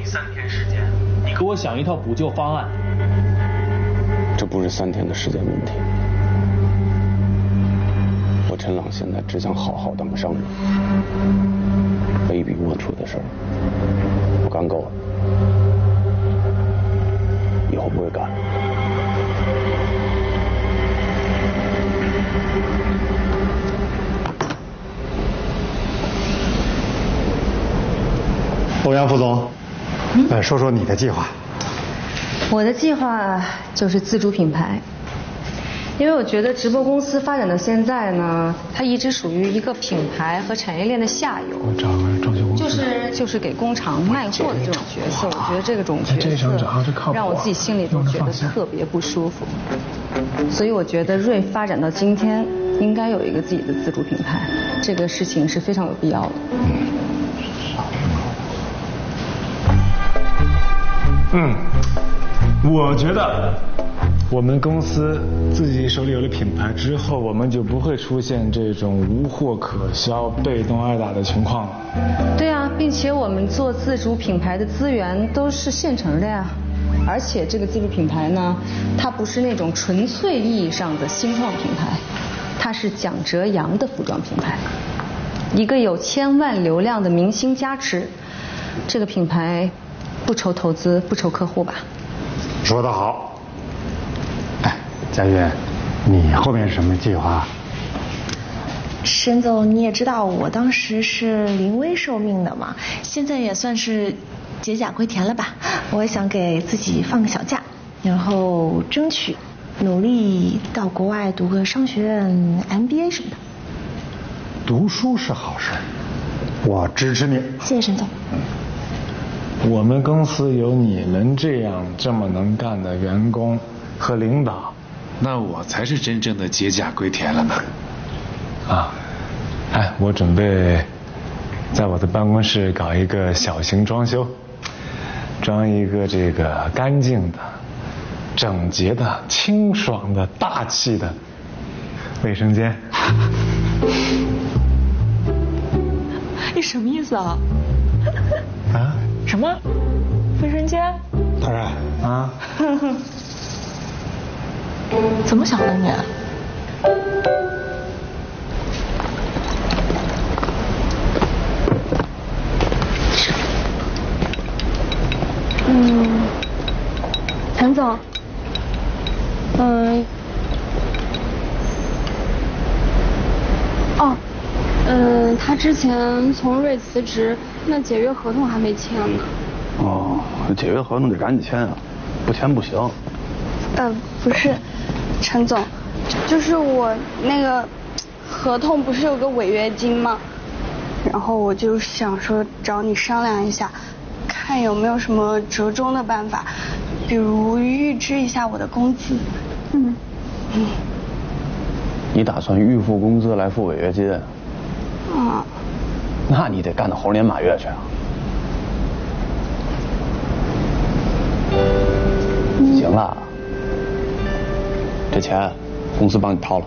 你3天时间，你给我想一套补救方案。 这不是3天的时间问题。我陈朗现在只想好好当个商人，卑鄙龌龊的事儿我干够了，以后不会干了。 欧阳副总，说说你的计划。 我的计划就是自主品牌，因为我觉得直播公司发展到现在呢，它一直属于一个品牌和产业链的下游， 找个装修公司， 就是给工厂卖货的这种角色。我觉得这种角色让我自己心里都觉得特别不舒服，所以我觉得瑞发展到今天应该有一个自己的自主品牌，这个事情是非常有必要的。 我觉得我们公司自己手里有了品牌之后，我们就不会出现这种无货可销、被动挨打的情况了。 对啊，并且我们做自主品牌的资源都是现成的呀。而且这个自主品牌呢，它不是那种纯粹意义上的新创品牌，它是蒋哲阳的服装品牌，一个有1000万流量的明星加持，这个品牌不愁投资，不愁客户吧？ 说得好。哎，佳悦，你后面是什么计划？ 沈总，你也知道我当时是临危受命的嘛，现在也算是解甲归田了吧。我想给自己放个小假，然后争取努力到国外读个商学院 MBA 什么的。 读书是好事，我支持你。 谢谢沈总。 我们公司有你们这么能干的员工和领导， 那我才是真正的解甲归田了呢。 我准备在我的办公室搞一个小型装修，装一个这个干净的、整洁的、清爽的、大气的卫生间。 你什么意思啊？ 什么？卫生间？ 当然怎么想的你？ 陈总，他之前从瑞辞职，那解约合同还没签呢。 解约合同得赶紧签啊，不签不行。 不是，陈总，就是我那个合同不是有个违约金吗？然后我就想说找你商量一下，看有没有什么折中的办法，比如预支一下我的工资。 你打算预付工资来付违约金？那你得干到猴年马月去啊！行了，这钱公司帮你掏了。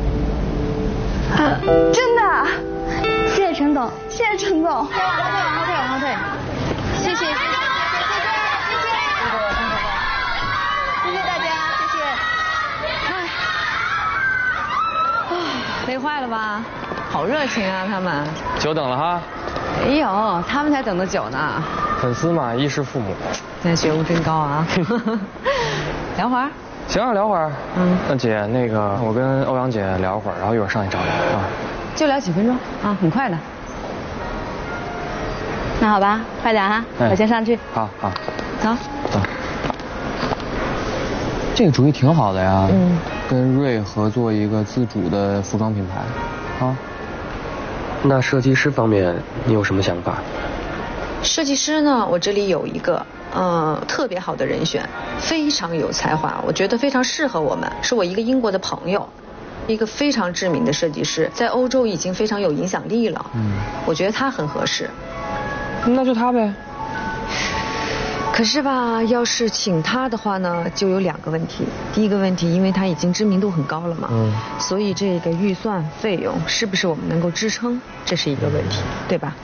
真的？谢谢陈总，谢谢陈总。 往后退，谢谢大家，谢谢。累坏了吧？好热情啊，他们。 久等了哈。 没有，他们才等得久呢。 粉丝嘛，衣食父母。 现在觉悟真高啊。聊会儿。 行啊，聊会儿。那姐，那个我跟欧阳姐聊会儿，然后一会儿上去找你啊。 就聊几分钟啊，很快的。那好吧，快点哈，我先上去。 好。 走。 这个主意挺好的呀。跟瑞合作一个自主的服装品牌，那设计师方面你有什么想法？ 设计师呢，我这里有一个特别好的人选，非常有才华，我觉得非常适合我们，是我一个英国的朋友，一个非常知名的设计师，在欧洲已经非常有影响力了。我觉得他很合适。 那就他呗。 可是吧，要是请他的话呢，就有2个问题。第一个问题，因为他已经知名度很高了嘛，所以这个预算费用是不是我们能够支撑，这是一个问题，对吧？